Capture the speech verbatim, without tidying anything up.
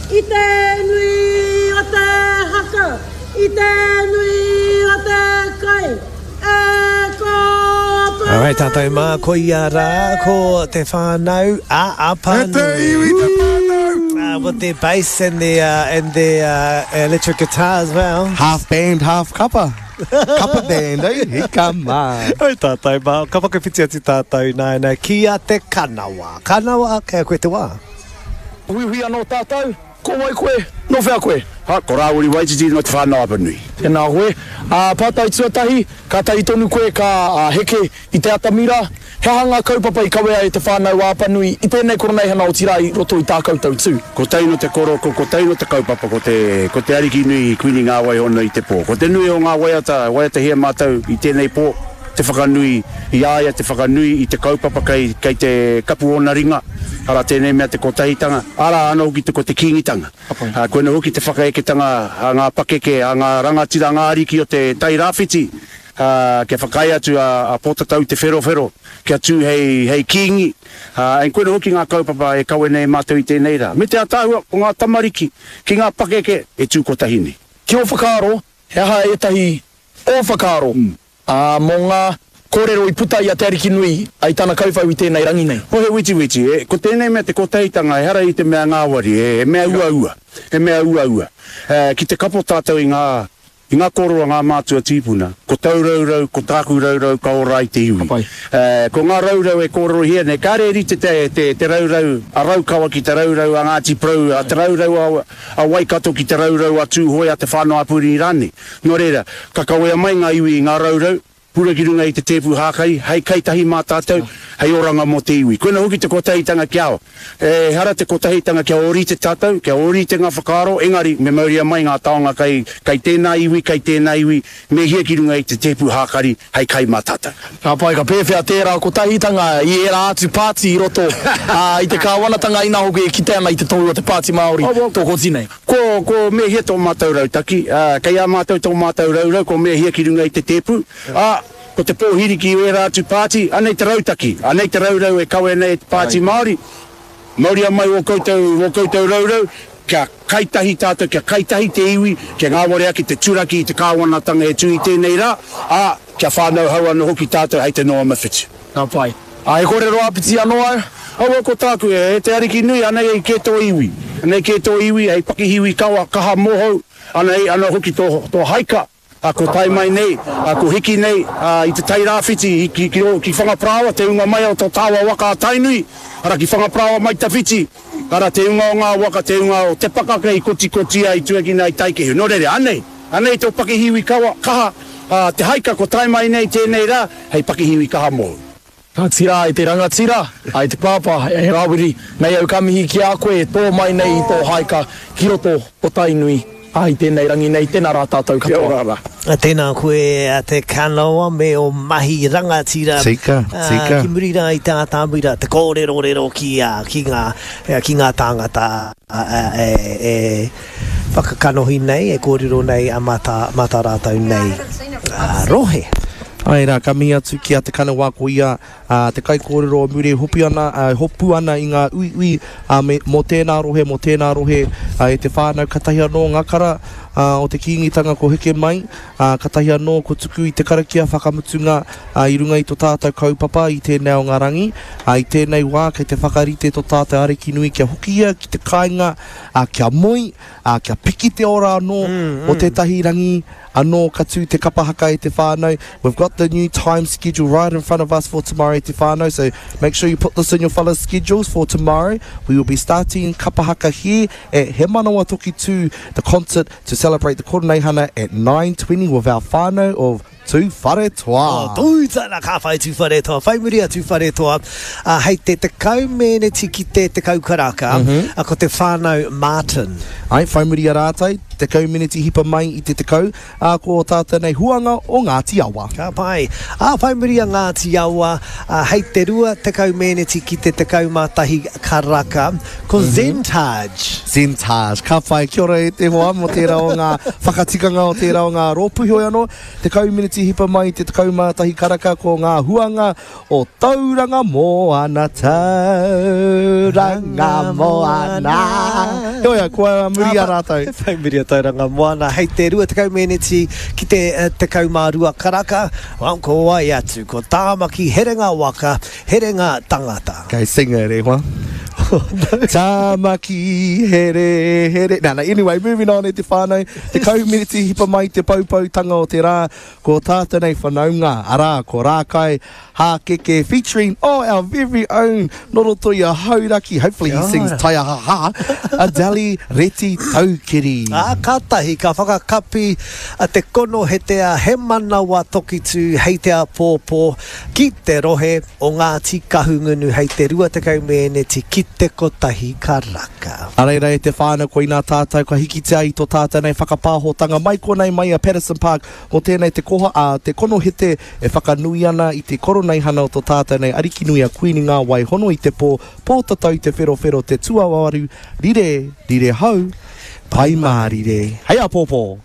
I te nui o te haka, I te nui o te kai, e ko All right, tātou mā, ko ia rā, ko te whānau, a apanu. E te iwi te whānau. Uh, with their bass and their, uh, and their uh, electric guitar as well. Half band, half kappa. Kappa band, eh? Hika mā. Oi tātou mā, ka whakawhiti atu tātou nai nei, kia te kanawa. Kanawa, kea koe te wā. Hui hui anō tātou, ko wai koe, no whea koe. Ha, ko rāwuri waititi no te whānau apanui. E nā koe, a pātai tuatahi, ka tai tonu koe ka a, heke i te atamira, he hanga kaupapa i kawea e te whānau apanui, i tēnei koronei hana o tirai roto i tā koutou tū. Ko teino te koroko, ko teino te kaupapa, ko te, ko te ariki nui kuini ngā wai ona i te pō. Ko te nui o ngā waiata, waiata hea mātou i tēnei pō, te whakanui i aia, te whakanui i te kaupapa kei, kei te kapu o na ringa. Ara tēnei mea te kotahitanga, ara ana hoki te ko te kingitanga. Uh, koe na hoki te whakaeketanga a ngā pakeke, a ngā rangatira, ngā ariki o te tai rāwhiti. Uh, ke whakai atu a, a potatau te whero-whero, ke atu hei, hei kingi. Uh, en koe na hoki ngā kaupapa e kaue nei mātou i tēnei rā. Me te atāhua o ngā tamariki, ki ngā pakeke e tū kotahini. Ki o whakaaro, he aha e tahi o whakaaro, mm. uh, mō ngā kōrero i puta i a te ariki nui ai tāna kauwhau i tēnei rangi nei. Ho he witi witi, e, ko tēnei mea te kotahitanga, e hara i te mea ngāwari, e, e mea ua ua, e mea ua ua. E, ki te kapo tātou i ngā, i ngā koroa ngā mātua tīpuna, ko tau raurau, ko tāku raurau, ka ora i te iwi. E, ko ngā raurau e kōrero hia, ne kāre rite te, te, te raurau, a raukawa ki te raurau a Ngāti Prau, a te raurau a, a Waikato ki te raurau a Tūhoi a te whānau apuri i rani. Nō reira, ka kawea mai ngā iwi i ngā raurau, pura ki runga i te tepu hākai, hei kaitahi mā tātou, hei oranga mo te iwi. Koe na hoki te kotahitanga kia o. E, hara te kotahitanga kia ori te tātou, kia ori te ngā whakaaro, engari, me mauria mai ngā taonga kai, kai tēnā iwi, kai tēnā iwi, me hia ki runga i te tepu hākari, hei kai mā tātou. Ka pai ka pēwhea tērā kotahitanga i e rā atu pāti i roto, uh, i te kāwanatanga ina hoki e ki tēnā i te tohu o te pāti Māori, oh, tōko tinei. Ko, ko me hia tō mātou rautaki, uh, kai a mātou tō mātou raurau, ko me hia ki runga i te tepu, uh, ko te pōhiri ki e rā atu pāti, anei te rautaki, anei te raurau e kawe nei te pāti Māori. Māori a mai o koutou, o koutou raurau, kia kaitahi tātou, kia kaitahi te iwi, kia ngāware aki te turaki i te kāwanatanga e tui tēnei rā, a kia whānau hau anu hoki tātou hei te noa mawhitu. Nā pai. A e kore roa piti anoa? Aua ko tāku e, te ariki nui, anei e ke tō iwi. Anei ke tō iwi, hei pakihiwi kawa, kaha mohau, anei ana hoki tō, tō haika. A ko tai mai nei, a ko hiki nei, a, i te tai rāwhiti, ki, ki, ki whangaprawa, te unga mai o tō tāwa waka a tainui, ara ki whangaprawa mai ta whiti, ara te unga o ngā waka, te unga o te pakaka i koti koti ai tuaki nei taikehu. Nō rere, anei, anei tō pakihiwi kawa, kaha, a, te haika ko tai mai nei tēnei rā, hei pakihiwi kaha mō. Ka tira e te rangatira, ai te pāpā, e rawiri, nei au kamihi ki a koe, tō mai nei tō haika, ki roto o tainui. Ai, tēnei rangi nei, tēnā rā tātou katoa. Tēnā koe a te kanoa me o mahi rangatira. Tika, tika. Ki murira i tā tāmira, te kōrero rero ki, uh, ki, ngā, uh, ki ngā tāngata uh, uh, e, e whakakanohi nei, e kōrero nei a mata, mata rātau nei. Uh, rohe. Ai rā, ka mihi atu ki a te kanawa ko ia, uh, te kai kōrero o muri hopi ana, uh, hopu ana i ngā ui ui, uh, me, mo tēnā rohe, mo tēnā rohe, uh, e te whānau katahi anō ngakara, uh, o te kingitanga ko heke mai, uh, katahi anō ko tuku i te karakia whakamutunga uh, i runga i tō tātou kaupapa i tēnei o ngā rangi, uh, i tēnei wā kei te whakarite tō tātou ariki nui kia hukia, ki te kāinga, uh, kia moi, uh, kia piki te ora anō mm, mm. o tētahi rangi, anō katu te kapahaka e te whānau. We've got the new time schedule right in front of us for tomorrow te whānau, so make sure you put this in your fellow schedules for tomorrow. We will be starting kapahaka here at He Manawa Toki two, the concert to celebrate the Koronei Hana at nine twenty with our whānau of Tū Whare Toa. Oh, tūtana ka whai Tū Whare Toa, whai muri a Tū Whare Toa. Uh, hei te te kaumeneti ki te te kaukaraka, mm-hmm. a ko te whānau Martin. Ai, whai muri a rātai, te kaumeneti hipa mai i te te kau, a ko tātou nei huanga o Ngāti Awa. Ka pai. A whai muri a Ngāti Awa, uh, hei te rua te kaumeneti ki te te kaumatahi karaka, ko mm-hmm. Zentage. Zentage. Ka whai, kia ora e te hoa mo tērā o ngā whakatikanga o tērā o ngā rōpuhi hoi anō, te kaumeneti hipa mai te kaumatahi karaka ko ngā huanga o Tauranga Moana, Tauranga Moana. Heoia, kua muri a rātou. Whai muri a tauranga moana. Hei te rua tekau meneti ki te uh, tekau mārua karaka. Wam ko wai atu, ko tāmaki herenga waka, herenga tangata. Kai singa re hoa. Tāmaki here here. Nā, nā, anyway, moving on e te whānau. Te kauminiti hipa mai te paupautanga o te rā. Ko tātou nei whanaunga. Arā, ko rākai Hākeke featuring oh, our very own Norotoia Hauraki. Hopefully he sings Tai Ha Ha. Adali Reti Taukiri. Ah, katahi, ka whakakapi a te kono he tea he mana wa toki tū hei tea pōpō ki te rohe o ngā tikahungunu hei te rua te kaumeneti ki te kotahi karaka. Areira e te whānau ko i nā tātou ka hiki te ai tō tātou nei whakapāhotanga mai ko nei mai a Patterson Park o tēnei te koha a te kono hete e whakanui ana i te koro nei hana o tō tātou nei ariki nui a kuini ngā wai hono i te pō pōtatau te whero whero te tuawaru rire rire hau pai mā rire. Hei a pōpō.